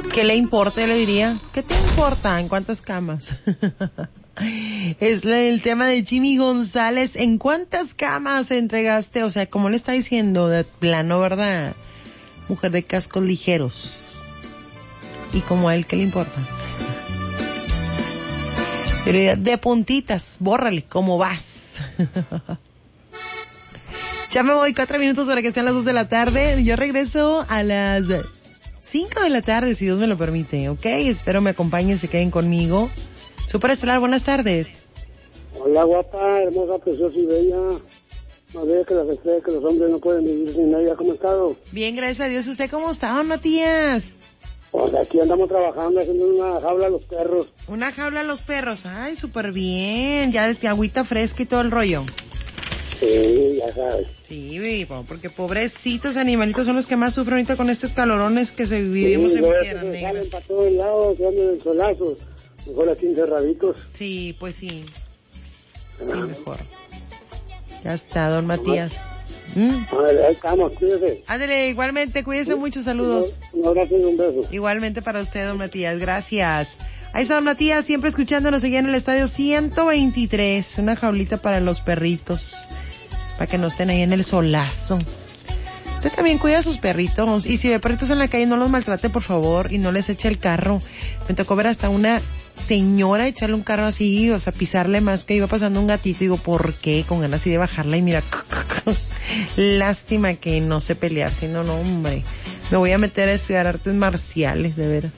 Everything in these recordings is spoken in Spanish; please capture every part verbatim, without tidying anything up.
¿Qué le importa? Le diría, ¿qué te importa? ¿En cuántas camas? Es el tema de Jimmy González. ¿En cuántas camas entregaste? O sea, como le está diciendo, de plano, ¿verdad? Mujer de cascos ligeros. Y como a él, ¿qué le importa? Yo le diría, de puntitas, bórrale, ¿cómo vas? Ya me voy, cuatro minutos para que sean las dos de la tarde. Yo regreso a las cinco de la tarde, si Dios me lo permite, ¿ok? Espero me acompañen, se queden conmigo. Superestelar, buenas tardes. Hola, guapa, hermosa, preciosa y bella. No veo que las estrellas, que los hombres no pueden vivir sin ella. ¿Cómo ha estado? Bien, gracias a Dios. ¿Usted cómo está, don Matías? Pues aquí andamos trabajando, haciendo una jaula a los perros. Una jaula a los perros. Ay, súper bien. Ya de agüita fresca y todo el rollo. Sí, ya sabes. Sí, porque pobrecitos animalitos son los que más sufren ahorita con estos calorones que se vivimos sí, en Tierra Negra. Negra. Salen para todos lados, se andan en solazos. Mejor aquí encerraditos. Sí, pues sí. Sí, mejor. Ya está, don Matías. ¿Mm? Vale, ahí estamos, cuídese. Ándale, igualmente, cuídese mucho, saludos. Un abrazo y un beso. Igualmente para usted, don Matías, gracias. Ahí está don Matías, siempre escuchándonos allá en el estadio ciento veintitrés, una jaulita para los perritos, para que no estén ahí en el solazo. Usted también cuida a sus perritos, y si ve perritos en la calle no los maltrate, por favor, y no les eche el carro. Me tocó ver hasta una señora echarle un carro así, o sea, pisarle más que iba pasando un gatito, y digo, ¿por qué? Con ganas así de bajarla y mira, lástima que no sé pelear, si no, no, hombre, me voy a meter a estudiar artes marciales, de veras.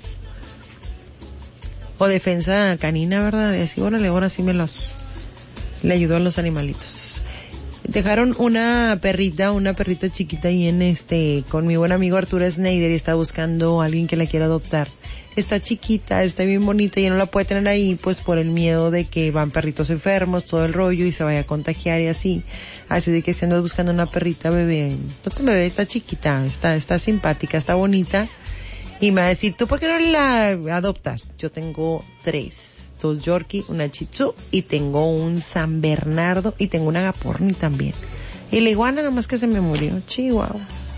O defensa canina, ¿verdad? Y así, órale, ahora sí me los, le ayudó a los animalitos. Dejaron una perrita, una perrita chiquita ahí en este, con mi buen amigo Arturo Schneider, y está buscando a alguien que la quiera adoptar. Está chiquita, está bien bonita y no la puede tener ahí, pues por el miedo de que van perritos enfermos, todo el rollo, y se vaya a contagiar y así. Así de que si andas buscando una perrita bebé, no te bebé, está chiquita, está, está simpática, está bonita. Y me va a decir, ¿tú por qué no la adoptas? Yo tengo tres, dos Yorkie, una Shih Tzu, y tengo un San Bernardo, y tengo una Agaporni también. Y la iguana nomás que se me murió, chihuahua.